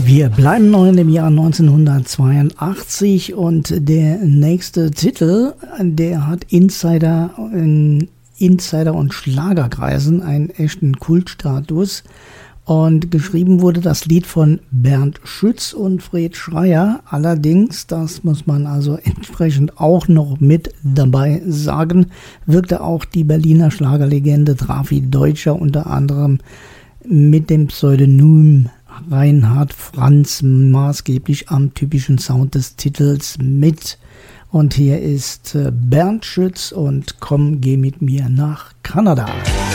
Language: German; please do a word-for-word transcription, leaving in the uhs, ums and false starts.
Wir bleiben noch in dem Jahr neunzehnhundertzweiundachtzig und der nächste Titel, der hat Insider, in Insider- und Schlagerkreisen einen echten Kultstatus. Und geschrieben wurde das Lied von Bernd Schütz und Fred Schreier. Allerdings, das muss man also entsprechend auch noch mit dabei sagen, wirkte auch die Berliner Schlagerlegende Drafi Deutscher unter anderem mit dem Pseudonym Reinhard Franz maßgeblich am typischen Sound des Titels mit. Und hier ist Bernd Schütz und Komm, geh mit mir nach Kanada.